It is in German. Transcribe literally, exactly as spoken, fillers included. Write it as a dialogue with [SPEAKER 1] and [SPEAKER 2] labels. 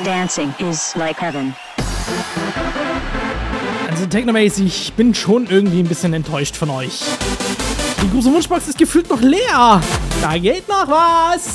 [SPEAKER 1] Dancing is like heaven.
[SPEAKER 2] Also Technomaze, ich bin schon irgendwie ein bisschen enttäuscht von euch. Die große Wunschbox ist gefühlt noch leer. Da geht noch was.